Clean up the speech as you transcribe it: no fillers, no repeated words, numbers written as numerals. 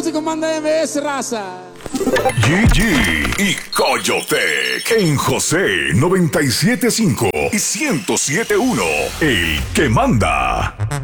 músico manda MBS, raza. Gigi y Coyotec en José 97.5 y 107.1. El que manda.